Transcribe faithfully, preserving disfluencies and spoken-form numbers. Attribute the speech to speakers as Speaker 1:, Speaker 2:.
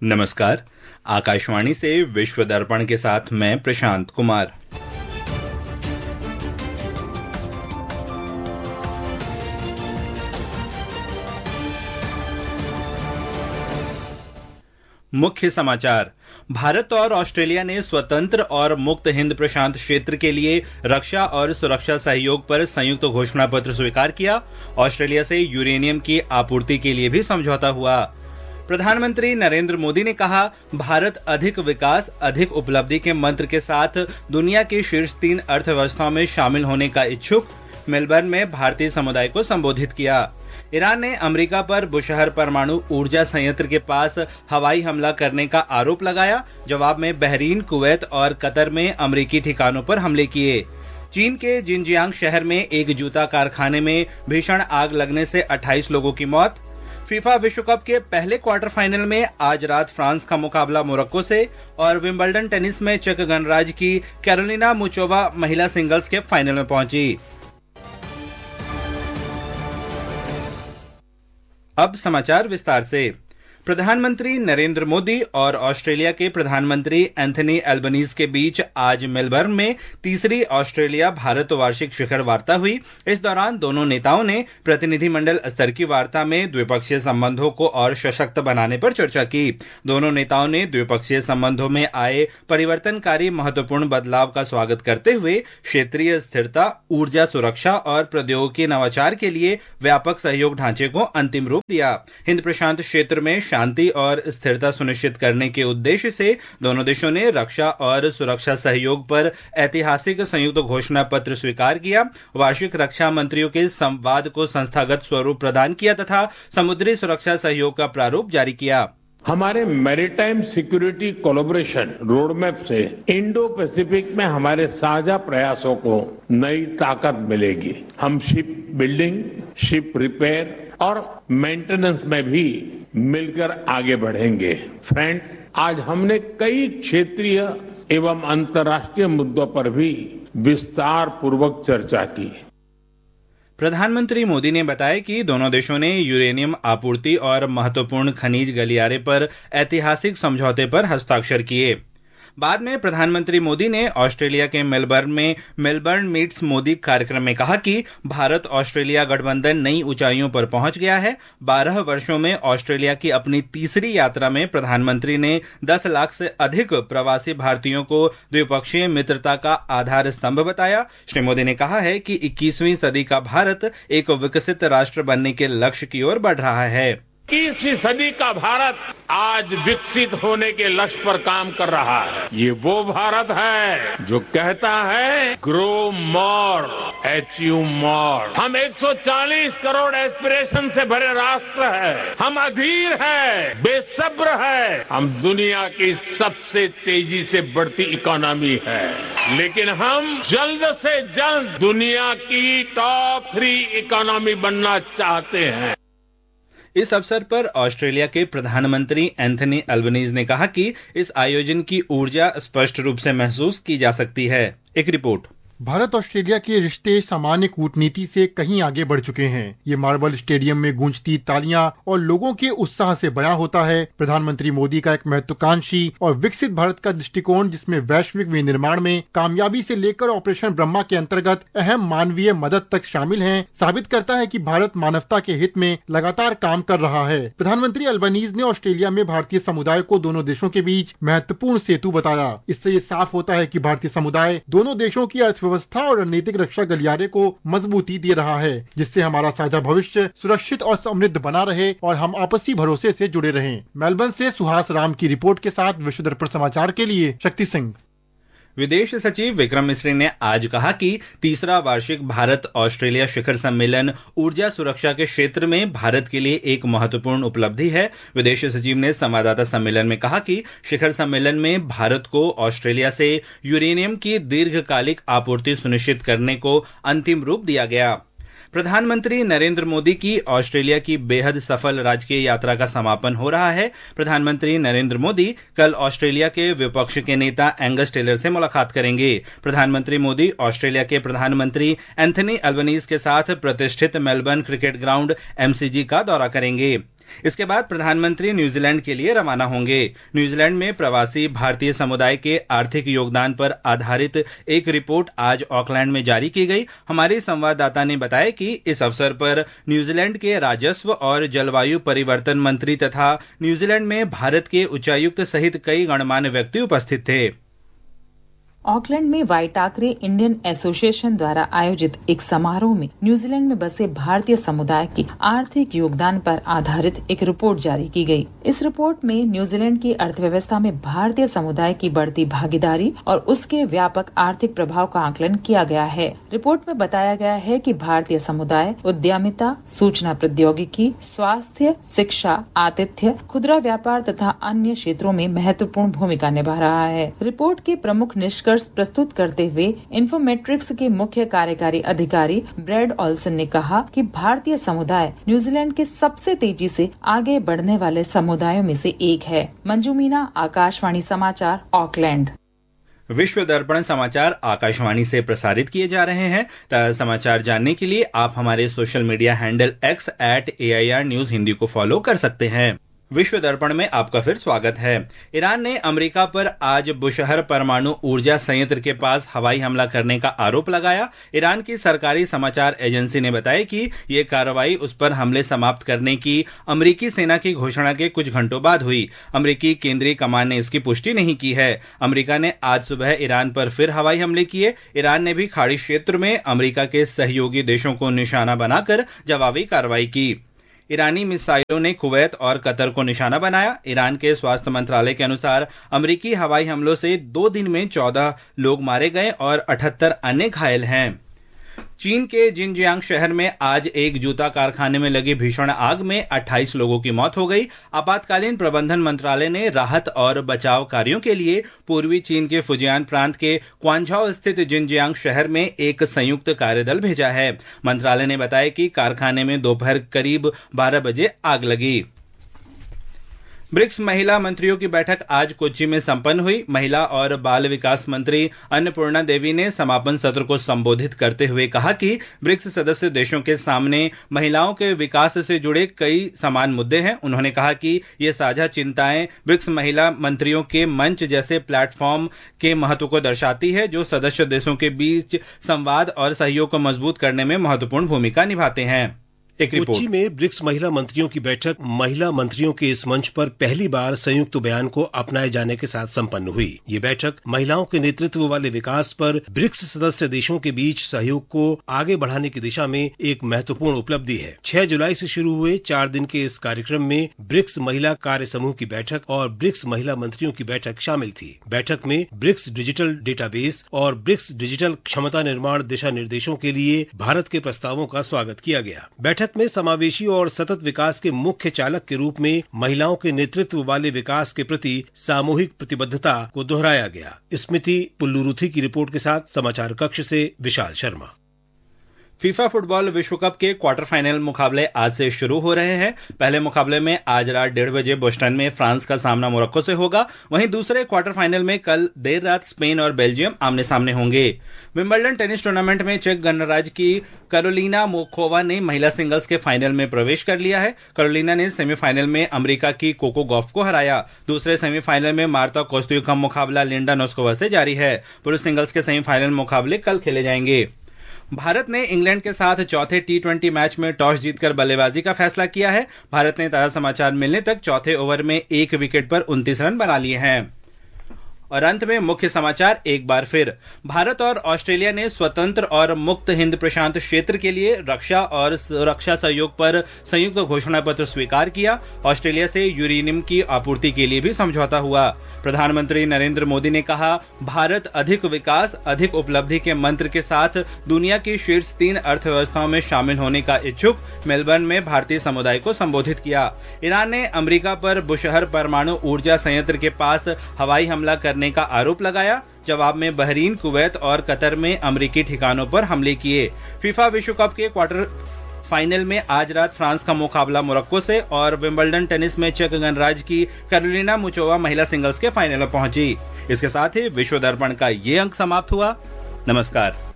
Speaker 1: नमस्कार। आकाशवाणी से विश्व दर्पण के साथ मैं प्रशांत कुमार। मुख्य समाचार। भारत और ऑस्ट्रेलिया ने स्वतंत्र और मुक्त हिंद प्रशांत क्षेत्र के लिए रक्षा और सुरक्षा सहयोग पर संयुक्त घोषणा पत्र स्वीकार किया। ऑस्ट्रेलिया से यूरेनियम की आपूर्ति के लिए भी समझौता हुआ। प्रधानमंत्री नरेंद्र मोदी ने कहा, भारत अधिक विकास अधिक उपलब्धि के मंत्र के साथ दुनिया की शीर्ष तीन अर्थव्यवस्थाओं में शामिल होने का इच्छुक। मेलबर्न में भारतीय समुदाय को संबोधित किया। ईरान ने अमेरिका पर बुशहर परमाणु ऊर्जा संयंत्र के पास हवाई हमला करने का आरोप लगाया। जवाब में बहरीन, कुवैत और कतर में अमेरिकी ठिकानों पर हमले किए। चीन के जिनजियांग शहर में एक जूता कारखाने में भीषण आग लगने से अट्ठाईस लोगों की मौत। फीफा विश्व कप के पहले क्वार्टर फाइनल में आज रात फ्रांस का मुकाबला मोरक्को से और विंबलडन टेनिस में चेक गणराज्य की कैरोलिना मुचोवा महिला सिंगल्स के फाइनल में पहुंची। अब समाचार विस्तार से। प्रधानमंत्री नरेंद्र मोदी और ऑस्ट्रेलिया के प्रधानमंत्री एंथनी एल्बनीज के बीच आज मेलबर्न में तीसरी ऑस्ट्रेलिया भारत वार्षिक शिखर वार्ता हुई। इस दौरान दोनों नेताओं ने प्रतिनिधिमंडल स्तर की वार्ता में द्विपक्षीय संबंधों को और सशक्त बनाने पर चर्चा की। दोनों नेताओं ने द्विपक्षीय संबंधों में आए परिवर्तनकारी महत्वपूर्ण बदलाव का स्वागत करते हुए क्षेत्रीय स्थिरता, ऊर्जा सुरक्षा और प्रौद्योगिकी नवाचार के लिए व्यापक सहयोग ढांचे को अंतिम रूप दिया। हिंद प्रशांत क्षेत्र में शांति और स्थिरता सुनिश्चित करने के उद्देश्य से दोनों देशों ने रक्षा और सुरक्षा सहयोग पर ऐतिहासिक संयुक्त घोषणा पत्र स्वीकार किया। वार्षिक रक्षा मंत्रियों के संवाद को संस्थागत स्वरूप प्रदान किया तथा समुद्री सुरक्षा सहयोग का प्रारूप जारी किया।
Speaker 2: हमारे मैरीटाइम सिक्योरिटी कोलैबोरेशन रोडमैप से इंडो पैसिफिक में हमारे साझा प्रयासों को नई ताकत मिलेगी। हम शिप बिल्डिंग, शिप रिपेयर और मेंटेनेंस में भी मिलकर आगे बढ़ेंगे। फ्रेंड्स, आज हमने कई क्षेत्रीय एवं अंतर्राष्ट्रीय मुद्दों पर भी विस्तार पूर्वक चर्चा की।
Speaker 1: प्रधानमंत्री मोदी ने बताया कि दोनों देशों ने यूरेनियम आपूर्ति और महत्वपूर्ण खनिज गलियारे पर ऐतिहासिक समझौते पर हस्ताक्षर किए। बाद में प्रधानमंत्री मोदी ने ऑस्ट्रेलिया के मेलबर्न में मेलबर्न मीट्स मोदी कार्यक्रम में कहा कि भारत ऑस्ट्रेलिया गठबंधन नई ऊंचाइयों पर पहुंच गया है। बारह वर्षों में ऑस्ट्रेलिया की अपनी तीसरी यात्रा में प्रधानमंत्री ने दस लाख से अधिक प्रवासी भारतीयों को द्विपक्षीय मित्रता का आधार स्तंभ बताया। श्री मोदी ने कहा है कि इक्कीसवीं सदी का भारत एक विकसित राष्ट्र बनने के लक्ष्य की ओर बढ़ रहा है।
Speaker 2: इक्कीसवीं सदी का भारत आज विकसित होने के लक्ष्य पर काम कर रहा है। ये वो भारत है जो कहता है ग्रो मोर, अचीव मोर। हम एक सौ चालीस करोड़ एस्पिरेशन से भरे राष्ट्र है। हम अधीर है, बेसब्र है। हम दुनिया की सबसे तेजी से बढ़ती इकोनॉमी है, लेकिन हम जल्द से जल्द दुनिया की टॉप थ्री इकोनॉमी बनना चाहते हैं।
Speaker 1: इस अवसर पर ऑस्ट्रेलिया के प्रधानमंत्री एंथनी एल्बनीज ने कहा कि इस आयोजन की ऊर्जा स्पष्ट रूप से महसूस की जा सकती है। एक रिपोर्ट।
Speaker 3: भारत ऑस्ट्रेलिया के रिश्ते सामान्य कूटनीति से कहीं आगे बढ़ चुके हैं। ये मार्बल स्टेडियम में गूंजती तालियां और लोगों के उत्साह से बयां होता है प्रधानमंत्री मोदी का एक महत्वाकांक्षी और विकसित भारत का दृष्टिकोण, जिसमें वैश्विक विनिर्माण में कामयाबी से लेकर ऑपरेशन ब्रह्मा के अंतर्गत अहम मानवीय मदद तक शामिल है, साबित करता है कि भारत मानवता के हित में लगातार काम कर रहा है। प्रधानमंत्री अल्बनीज ने ऑस्ट्रेलिया में भारतीय समुदाय को दोनों देशों के बीच महत्वपूर्ण सेतु बताया। इससे ये साफ होता है कि भारतीय समुदाय दोनों देशों की अर्थव्यवस्था व्यवस्था और रणनीतिक रक्षा गलियारे को मजबूती दे रहा है, जिससे हमारा साझा भविष्य सुरक्षित और समृद्ध बना रहे और हम आपसी भरोसे से जुड़े रहें। मेलबर्न से सुहास राम की रिपोर्ट के साथ विश्व दर्पण समाचार के लिए शक्ति सिंह।
Speaker 1: विदेश सचिव विक्रम मिस्री ने आज कहा कि तीसरा वार्षिक भारत ऑस्ट्रेलिया शिखर सम्मेलन ऊर्जा सुरक्षा के क्षेत्र में भारत के लिए एक महत्वपूर्ण उपलब्धि है। विदेश सचिव ने संवाददाता सम्मेलन में कहा कि शिखर सम्मेलन में भारत को ऑस्ट्रेलिया से यूरेनियम की दीर्घकालिक आपूर्ति सुनिश्चित करने को अंतिम रूप दिया गया। प्रधानमंत्री नरेंद्र मोदी की ऑस्ट्रेलिया की बेहद सफल राजकीय यात्रा का समापन हो रहा है। प्रधानमंत्री नरेंद्र मोदी कल ऑस्ट्रेलिया के विपक्ष के नेता एंगस टेलर से मुलाकात करेंगे। प्रधानमंत्री मोदी ऑस्ट्रेलिया के प्रधानमंत्री एंथनी एल्बनीज के साथ प्रतिष्ठित मेलबर्न क्रिकेट ग्राउंड एमसीजी का दौरा करेंगे। इसके बाद प्रधानमंत्री न्यूजीलैंड के लिए रवाना होंगे। न्यूजीलैंड में प्रवासी भारतीय समुदाय के आर्थिक योगदान पर आधारित एक रिपोर्ट आज ऑकलैंड में जारी की गई। हमारे संवाददाता ने बताया कि इस अवसर पर न्यूजीलैंड के राजस्व और जलवायु परिवर्तन मंत्री तथा न्यूजीलैंड में भारत के उच्चायुक्त सहित कई गणमान्य व्यक्ति उपस्थित थे।
Speaker 4: ऑकलैंड में वाइटाकरे इंडियन एसोसिएशन द्वारा आयोजित एक समारोह में न्यूजीलैंड में बसे भारतीय समुदाय के आर्थिक योगदान पर आधारित एक रिपोर्ट जारी की गई। इस रिपोर्ट में न्यूजीलैंड की अर्थव्यवस्था में भारतीय समुदाय की बढ़ती भागीदारी और उसके व्यापक आर्थिक प्रभाव का आकलन किया गया है। रिपोर्ट में बताया गया है कि भारतीय समुदाय उद्यमिता, सूचना प्रौद्योगिकी, स्वास्थ्य, शिक्षा, आतिथ्य, खुदरा व्यापार तथा अन्य क्षेत्रों में महत्वपूर्ण भूमिका निभा रहा है। रिपोर्ट के प्रमुख निष्कर्ष प्रस्तुत करते हुए इन्फोमेट्रिक्स के मुख्य कार्यकारी अधिकारी ब्रैड ऑल्सन ने कहा कि भारतीय समुदाय न्यूजीलैंड के सबसे तेजी से आगे बढ़ने वाले समुदायों में से एक है। मंजू मीना, आकाशवाणी समाचार, ऑकलैंड।
Speaker 1: विश्व दर्पण समाचार आकाशवाणी से प्रसारित किए जा रहे हैं। ताज़ा समाचार जानने के लिए आप हमारे social media handle x eight A I R news Hindi को फॉलो कर सकते हैं। विश्व दर्पण में आपका फिर स्वागत है। ईरान ने अमेरिका पर आज बुशहर परमाणु ऊर्जा संयंत्र के पास हवाई हमला करने का आरोप लगाया। ईरान की सरकारी समाचार एजेंसी ने बताया कि ये कार्रवाई उस पर हमले समाप्त करने की अमेरिकी सेना की घोषणा के कुछ घंटों बाद हुई। अमेरिकी केंद्रीय कमान ने इसकी पुष्टि नहीं की है। अमेरिका ने आज सुबह ईरान पर फिर हवाई हमले किए। ईरान ने भी खाड़ी क्षेत्र में अमेरिका के सहयोगी देशों को निशाना बनाकर जवाबी कार्रवाई की। ईरानी मिसाइलों ने कुवैत और कतर को निशाना बनाया। ईरान के स्वास्थ्य मंत्रालय के अनुसार अमेरिकी हवाई हमलों से दो दिन में चौदह लोग मारे गए और अठहत्तर अन्य घायल हैं। चीन के जिनजियांग शहर में आज एक जूता कारखाने में लगी भीषण आग में अट्ठाईस लोगों की मौत हो गई। आपातकालीन प्रबंधन मंत्रालय ने राहत और बचाव कार्यों के लिए पूर्वी चीन के फुजियान प्रांत के क्वांझाओ स्थित जिनजियांग शहर में एक संयुक्त कार्यदल भेजा है। मंत्रालय ने बताया कि कारखाने में दोपहर करीब बारह बजे आग लगी। ब्रिक्स महिला मंत्रियों की बैठक आज कोच्चि में संपन्न हुई। महिला और बाल विकास मंत्री अन्नपूर्णा देवी ने समापन सत्र को संबोधित करते हुए कहा कि ब्रिक्स सदस्य देशों के सामने महिलाओं के विकास से जुड़े कई समान मुद्दे हैं। उन्होंने कहा कि ये साझा चिंताएं ब्रिक्स महिला मंत्रियों के मंच जैसे प्लेटफॉर्म के महत्व को दर्शाती है, जो सदस्य देशों के बीच संवाद और सहयोग को मजबूत करने में महत्वपूर्ण भूमिका निभाते हैं।
Speaker 5: कोच्चि में ब्रिक्स महिला मंत्रियों की बैठक महिला मंत्रियों के इस मंच पर पहली बार संयुक्त बयान को अपनाए जाने के साथ संपन्न हुई। ये बैठक महिलाओं के नेतृत्व वाले विकास पर ब्रिक्स सदस्य देशों के बीच सहयोग को आगे बढ़ाने की दिशा में एक महत्वपूर्ण उपलब्धि है। छह जुलाई से शुरू हुए चार दिन के इस कार्यक्रम में ब्रिक्स महिला कार्य समूह की बैठक और ब्रिक्स महिला मंत्रियों की बैठक शामिल थी। बैठक में ब्रिक्स डिजिटल डेटाबेस और ब्रिक्स डिजिटल क्षमता निर्माण दिशा निर्देशों के लिए भारत के प्रस्तावों का स्वागत किया गया। बैठक में समावेशी और सतत विकास के मुख्य चालक के रूप में महिलाओं के नेतृत्व वाले विकास के प्रति सामूहिक प्रतिबद्धता को दोहराया गया। स्मृति पुल्लुरुथी की रिपोर्ट के साथ समाचार कक्ष से विशाल शर्मा।
Speaker 1: फीफा फुटबॉल विश्व कप के क्वार्टर फाइनल मुकाबले आज से शुरू हो रहे हैं। पहले मुकाबले में आज रात डेढ़ बजे बोस्टन में फ्रांस का सामना मोरक्को से होगा। वहीं दूसरे क्वार्टर फाइनल में कल देर रात स्पेन और बेल्जियम आमने सामने होंगे। विंबलडन टेनिस टूर्नामेंट में चेक गणराज्य की कैरोलिना मोखोवा ने महिला सिंगल्स के फाइनल में प्रवेश कर लिया है। कैरोलिना ने सेमीफाइनल में अमेरिका की कोको गॉफ को हराया। दूसरे सेमीफाइनल में मार्ता कोस्तियुक का मुकाबला लिंडा नोस्कोवा से जारी है। पुरुष सिंगल्स के सेमीफाइनल मुकाबले कल खेले जाएंगे। भारत ने इंग्लैंड के साथ चौथे टी ट्वेंटी मैच में टॉस जीतकर बल्लेबाजी का फैसला किया है। भारत ने ताजा समाचार मिलने तक चौथे ओवर में एक विकेट पर उनतीस रन बना लिए हैं। और अंत में मुख्य समाचार एक बार फिर। भारत और ऑस्ट्रेलिया ने स्वतंत्र और मुक्त हिंद प्रशांत क्षेत्र के लिए रक्षा और सुरक्षा सहयोग पर संयुक्त घोषणा पत्र स्वीकार किया। ऑस्ट्रेलिया से यूरेनियम की आपूर्ति के लिए भी समझौता हुआ। प्रधानमंत्री नरेंद्र मोदी ने कहा, भारत अधिक विकास अधिक उपलब्धि के मंत्र के साथ दुनिया की शीर्ष तीन अर्थव्यवस्थाओं में शामिल होने का इच्छुक। मेलबर्न में भारतीय समुदाय को संबोधित किया। ईरान ने अमेरिका पर बुशहर परमाणु ऊर्जा संयंत्र के पास हवाई हमला करने का आरोप लगाया। जवाब में बहरीन, कुवैत और कतर में अमेरिकी ठिकानों पर हमले किए। फीफा विश्व कप के क्वार्टर फाइनल में आज रात फ्रांस का मुकाबला मोरक्को से और विंबलडन टेनिस में चेक गणराज्य की कैरोलिना मुचोवा महिला सिंगल्स के फाइनल में पहुंची। इसके साथ ही विश्व दर्पण का ये अंक समाप्त हुआ। नमस्कार।